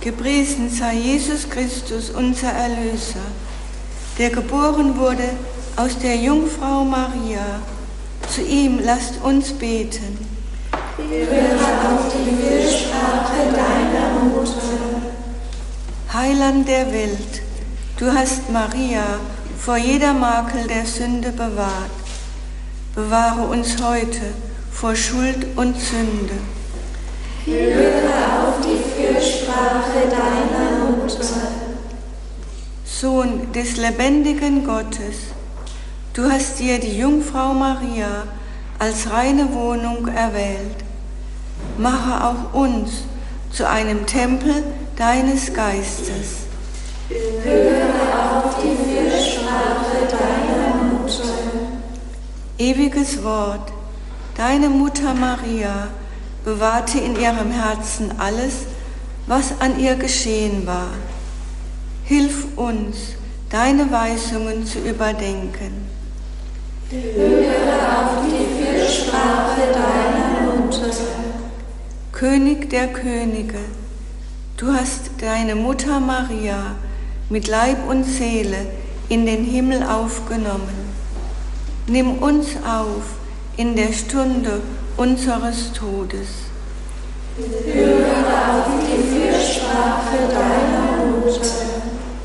Gepriesen sei Jesus Christus, unser Erlöser, der geboren wurde aus der Jungfrau Maria. Zu ihm lasst uns beten. Höre auf die Fürsprache deiner Mutter. Heiland der Welt, du hast Maria vor jeder Makel der Sünde bewahrt. Bewahre uns heute vor Schuld und Sünde. Höre auf die Fürsprache deiner Mutter. Sohn des lebendigen Gottes, du hast dir die Jungfrau Maria als reine Wohnung erwählt. Mache auch uns zu einem Tempel deines Geistes. Höre auf die Fürsprache deiner Mutter. Ewiges Wort, deine Mutter Maria bewahrte in ihrem Herzen alles, was an ihr geschehen war. Hilf uns, deine Weisungen zu überdenken. Höre auf die Fürsprache deiner Mutter. König der Könige, du hast deine Mutter Maria mit Leib und Seele in den Himmel aufgenommen. Nimm uns auf in der Stunde unseres Todes. Höre auf die Fürsprache deiner Mutter.